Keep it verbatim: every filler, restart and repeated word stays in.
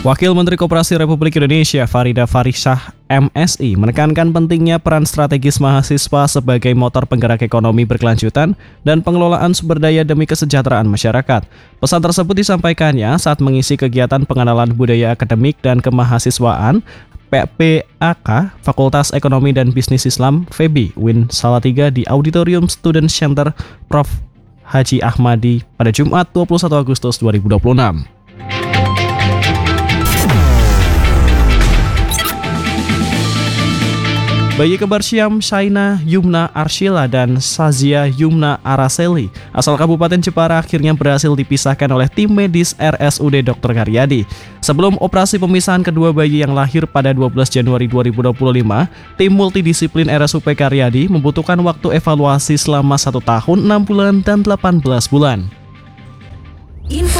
Wakil Menteri Koperasi Republik Indonesia Farida Farisah M Si menekankan pentingnya peran strategis mahasiswa sebagai motor penggerak ekonomi berkelanjutan dan pengelolaan sumber daya demi kesejahteraan masyarakat. Pesan tersebut disampaikannya saat mengisi kegiatan pengenalan budaya akademik dan kemahasiswaan P P A K Fakultas Ekonomi dan Bisnis Islam F E B I Win Salatiga di Auditorium Student Center Profesor Haji Ahmadi pada Jumat dua puluh satu Agustus dua ribu dua puluh enam. Bayi kembar Syam Shaina Yumna Arshila dan Sazia Yumna Araseli asal Kabupaten Jepara akhirnya berhasil dipisahkan oleh tim medis R S U D dokter Karyadi. Sebelum operasi pemisahan kedua bayi yang lahir pada dua belas Januari dua ribu dua puluh lima, tim multidisiplin R S U P Karyadi membutuhkan waktu evaluasi selama satu tahun, enam bulan, dan delapan belas bulan.